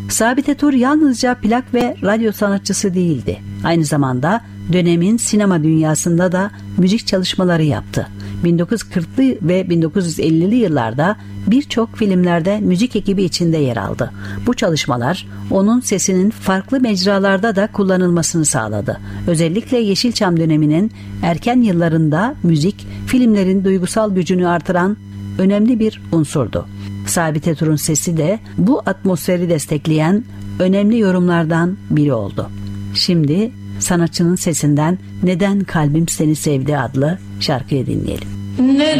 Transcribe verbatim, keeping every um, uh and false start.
Sabit Etur yalnızca plak ve radyo sanatçısı değildi. Aynı zamanda dönemin sinema dünyasında da müzik çalışmaları yaptı. bin dokuz yüz kırklı ve bin dokuz yüz ellili yıllarda birçok filmlerde müzik ekibi içinde yer aldı. Bu çalışmalar onun sesinin farklı mecralarda da kullanılmasını sağladı. Özellikle Yeşilçam döneminin erken yıllarında müzik, filmlerin duygusal gücünü artıran önemli bir unsurdu. Sabit Etur'un sesi de bu atmosferi destekleyen önemli yorumlardan biri oldu. Şimdi sanatçının sesinden "Neden Kalbim Seni Sevdi" adlı şarkıyı dinleyelim. Ne